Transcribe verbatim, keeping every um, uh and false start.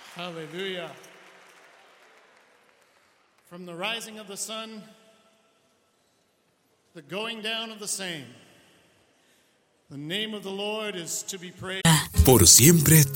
Hallelujah. From the rising of the sun, the going down of the same, the name of the Lord is to be praised. Por siempre